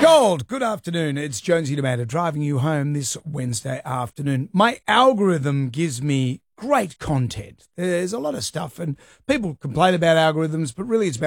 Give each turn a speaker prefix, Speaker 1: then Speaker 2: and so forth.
Speaker 1: Gold, good afternoon. It's Jonesy Demanda driving you home this Wednesday afternoon. My algorithm gives me great content. There's a lot of stuff, and people complain about algorithms, but really it's about